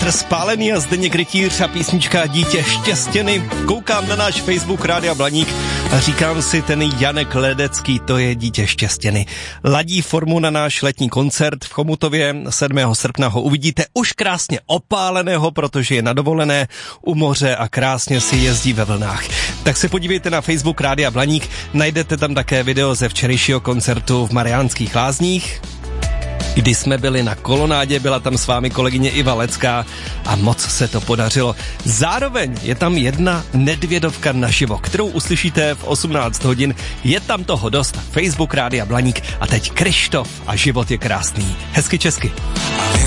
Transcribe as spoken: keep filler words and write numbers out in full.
Petr Spálený a Zdeněk Rytíř a písnička Dítě štěstěny. Koukám na náš Facebook Rádia Blaník a říkám si, ten Janek Ledecký, to je Dítě štěstěny. Ladí formu na náš letní koncert v Chomutově. sedmého srpna ho uvidíte už krásně opáleného, protože je na dovolené u moře a krásně si jezdí ve vlnách. Tak se podívejte na Facebook Rádia Blaník, najdete tam také video ze včerejšího koncertu v Mariánských Lázních, kdy jsme byli na kolonádě, byla tam s vámi kolegyně Iva Lecká a moc se to podařilo. Zároveň je tam jedna nedvědovka naživo, kterou uslyšíte v osmnáct hodin. Je tam toho dost. Facebook Rádia Blaník a teď Krištof a Život je krásný. Hezky česky.